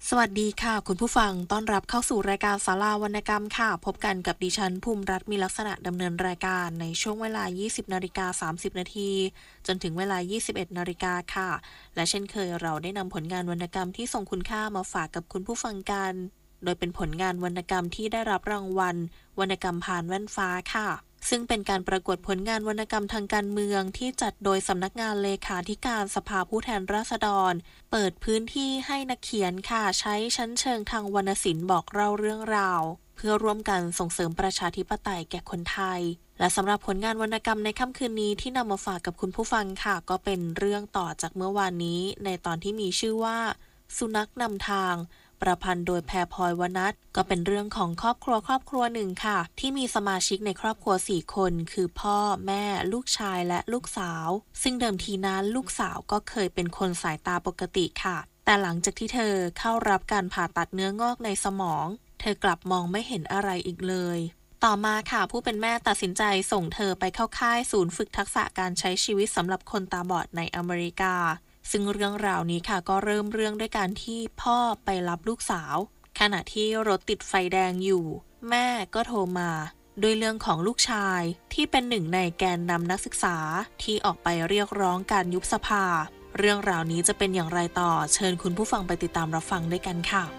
สวัสดีค่ะคุณผู้ฟังต้อนรับเข้าสู่รายการศาลาวรรณกรรมค่ะพบกันกับดิฉันภูมิรัตน์มีลักษณะดำเนินรายการในช่วงเวลา 20:30 นาทีจนถึงเวลา 21 นาฬิกาค่ะและเช่นเคยเราได้นำผลงานวรรณกรรมที่ทรงคุณค่ามาฝากกับคุณผู้ฟังกันโดยเป็นผลงานวรรณกรรมที่ได้รับรางวัลวรรณกรรมผ่านแว่นฟ้าค่ะซึ่งเป็นการประกวดผลงานวรรณกรรมทางการเมืองที่จัดโดยสำนักงานเลขาธิการสภาผู้แทนราษฎรเปิดพื้นที่ให้นักเขียนค่ะใช้ชั้นเชิงทางวรรณศิลป์บอกเล่าเรื่องราวเพื่อร่วมกันส่งเสริมประชาธิปไตยแก่คนไทยและสำหรับผลงานวรรณกรรมในค่ำคืนนี้ที่นำมาฝากกับคุณผู้ฟังค่ะก็เป็นเรื่องต่อจากเมื่อวานนี้ในตอนที่มีชื่อว่าสุนัขนำทางประพันธ์โดยแพรพลอยวนัสก็เป็นเรื่องของครอบครัวหนึ่งค่ะที่มีสมาชิกในครอบครัว4คนคือพ่อแม่ลูกชายและลูกสาวซึ่งเดิมทีนั้นลูกสาวก็เคยเป็นคนสายตาปกติค่ะแต่หลังจากที่เธอเข้ารับการผ่าตัดเนื้องอกในสมองเธอกลับมองไม่เห็นอะไรอีกเลยต่อมาค่ะผู้เป็นแม่ตัดสินใจส่งเธอไปเข้าค่ายศูนย์ฝึกทักษะการใช้ชีวิตสำหรับคนตาบอดในอเมริกาซึ่งเรื่องราวนี้ค่ะก็เริ่มเรื่องด้วยการที่พ่อไปรับลูกสาวขณะที่รถติดไฟแดงอยู่แม่ก็โทรมาด้วยเรื่องของลูกชายที่เป็นหนึ่งในแกนนำนักศึกษาที่ออกไปเรียกร้องการยุบสภาเรื่องราวนี้จะเป็นอย่างไรต่อเชิญคุณผู้ฟังไปติดตามรับฟังด้วยกันค่ะ